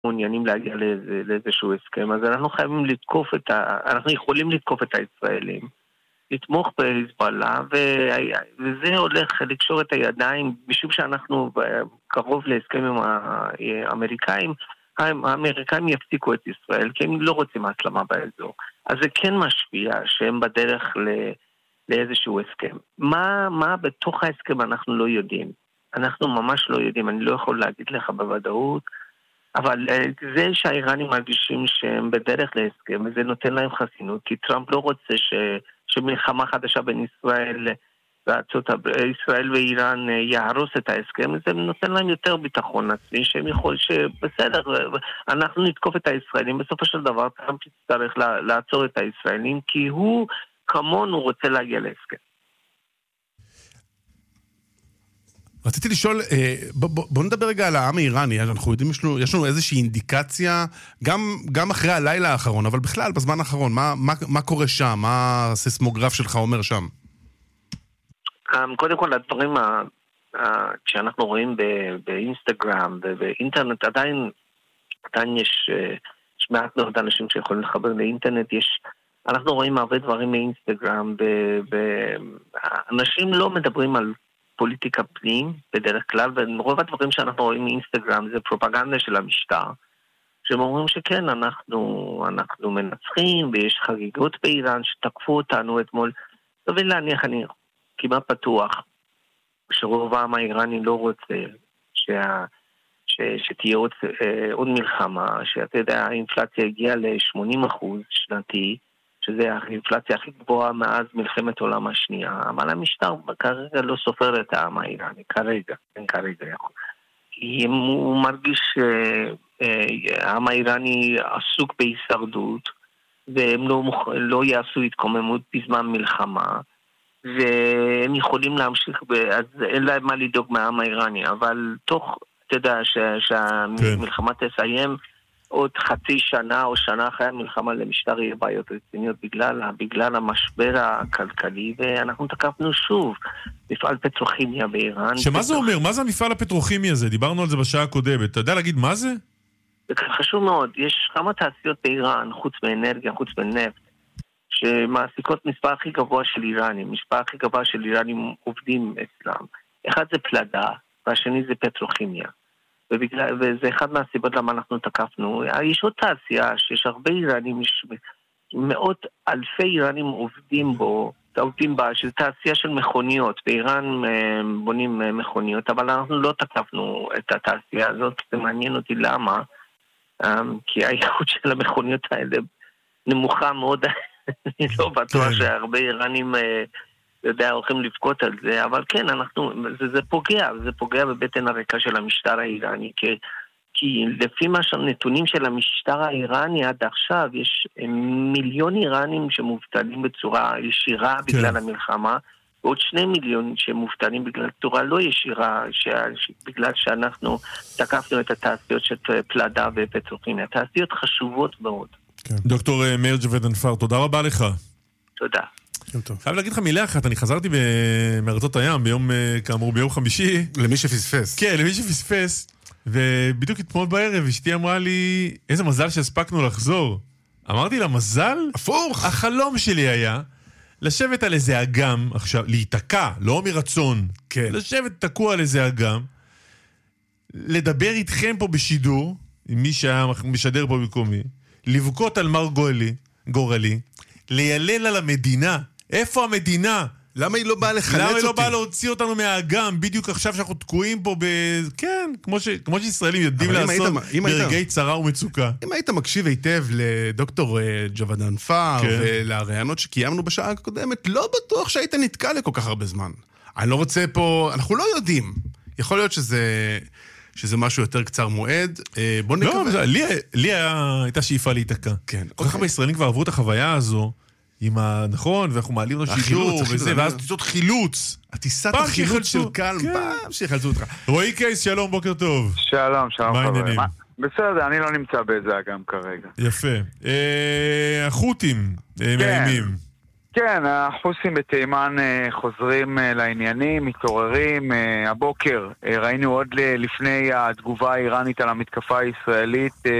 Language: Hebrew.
מעוניינים להגיע לאיזשהו הסכם, אז אנחנו חייבים אנחנו יכולים לתקוף את הישראלים, לתמוך בחיזבאללה, וזה הולך לקשור את הידיים, משום שאנחנו קרוב להסכם עם האמריקאים, האמריקאים יפסיקו את ישראל, כי הם לא רוצים הסלמה באזור. אז זה כן משפיע שהם בדרך לאיזשהו הסכם. מה בתוך ההסכם אנחנו לא יודעים. אנחנו ממש לא יודעים, אני לא יכול להגיד לך בוודאות, אבל זה שהאיראנים מרגישים שהם בדרך להסכם, וזה נותן להם חסינות, כי טראמפ לא רוצה שמלחמה חדשה בין ישראל ואיראן יהרוס את ההסכם, זה נותן להם יותר ביטחון עצמי, שהם יכול שבסדר, אנחנו נתקוף את הישראלים, בסופו של דבר טראמפ יצטרך לעצור את הישראלים, כי הוא כמונו רוצה להגיע להסכם. רציתי לשאול, בוא נדבר רגע על העם האיראני, אנחנו יודעים, יש לנו איזושהי אינדיקציה, גם אחרי הלילה האחרון, אבל בכלל בזמן האחרון, מה קורה שם? מה הסיסמוגרף שלך אומר שם? קודם כל, הדברים שאנחנו רואים באינסטגרם ובאינטרנט, עדיין יש מעט מאוד אנשים שיכולים לחבר לאינטרנט, אנחנו רואים הרבה דברים מאינסטגרם, אנשים לא מדברים על פוליטיקה פנים בדרך כלל, ורוב הדברים שאנחנו רואים מאינסטגרם זה פרופגנדה של המשטר, שהם אומרים שכן, אנחנו מנצחים, ויש חגיגות באיראן שתקפו אותנו אתמול, סביר להניח, אני כמעט פתוח, שרוב העם האיראני לא רוצה שתהיה עוד מלחמה, שאתה יודע, האינפלציה הגיעה ל-80% שנתי, שזה האינפלציה הכי גבוהה מאז מלחמת העולם השנייה, אבל המשטר כרגע לא סופר את העם האיראני, כרגע יכול. הוא מרגיש שהעם האיראני עסוק בהישרדות, והם לא יעשו התקוממות בזמן מלחמה, והם יכולים להמשיך, אז אין להם מה לדאוג מהעם האיראני, אבל אתה יודע, שהמלחמה תסיים, עוד חצי שנה או שנה אחרי המלחמה למשטר יהיה בעיות רציניות בגלל המשבר הכלכלי, ואנחנו תקפנו שוב מפעל פטרוכימיה באיראן. שמה זה אומר? מה זה המפעל הפטרוכימי הזה? דיברנו על זה בשעה הקודמת. אתה יודע להגיד מה זה? זה חשוב מאוד. יש כמה תעשיות באיראן, חוץ מאנרגיה, חוץ מנפט, שמעסיקות מספר הכי גבוה של איראנים. מספר הכי גבוה של איראנים עובדים אצלם. אחד זה פלדה, והשני זה פטרוכימיה. וזה אחד מהסיבות למה אנחנו תקפנו. יש עוד תעשייה שיש הרבה איראנים, מאות אלפי איראנים עובדים בה, שזה תעשייה של מכוניות. באיראן בונים מכוניות, אבל אנחנו לא תקפנו את התעשייה הזאת. זה מעניין אותי למה, כי האיכות של המכוניות האלה נמוכה מאוד. אני לא בטוח שהרבה איראנים הולכים לבכות על זה, אבל כן, זה פוגע בבטן הרקע של המשטר האיראני, כי לפי הנתונים של המשטר האיראני עד עכשיו, יש מיליון איראנים שמובטלים בצורה ישירה בגלל המלחמה, ועוד 2 מיליון שמובטלים בצורה לא ישירה, בגלל שאנחנו תקפנו את התעשיות של פלדה ופטרוכימיה. תעשיות חשובות מאוד. דוקטור מאיר ג'ווד אנפר, תודה רבה לך. תודה. חייב להגיד לך מילה אחת, אני חזרתי מארצות הים כאמור ביום חמישי. למי שפספס. כן, למי שפספס. ובדיוק אתמול בערב אשתי אמרה לי, איזה מזל שהספקנו לחזור. אמרתי לה, מזל? הפוך. החלום שלי היה לשבת על איזה אגם, עכשיו, להיתקע, לא מרצון. כן. לשבת תקוע על איזה אגם, לדבר איתכם פה בשידור, עם מי שהיה משדר פה במקומי, לבכות על מר גורלי, לילל על המדינה. איפה המדינה? למה היא לא באה לחלץ אותי? למה היא לא באה להוציא אותנו מהאגם? בדיוק עכשיו שאנחנו תקועים פה כן, כמו שישראלים יודעים לעשות ברגעי צרה ומצוקה. אם היית מקשיב היטב לדוקטור ג'ווד אנפר ולרעיונות שקיימנו בשעה הקודמת, לא בטוח שהיית נתקע לכל כך הרבה זמן. אני לא רוצה פה, אנחנו לא יודעים. יכול להיות שזה משהו יותר קצר מועד. בוא נקווה. לא, לי הייתה שאיפה להיתקע. כן. כל כך הרבה ישראלים כבר עברו את החוויה הזו, עם הנכון, ואנחנו מעלים לו שידור, ואז טיסות חילוץ. הטיסת החילוץ של קל, פעם שיחלצו אותך. רועי קייס, שלום, בוקר טוב. שלום חברים. בסדר, אני לא נמצא באיזה אגם כרגע. יפה. החות'ים מאיימים. כן, החוסים בתימן חוזרים לעניינים, מתעוררים. הבוקר ראינו עוד לפני התגובה האיראנית על המתקפה הישראלית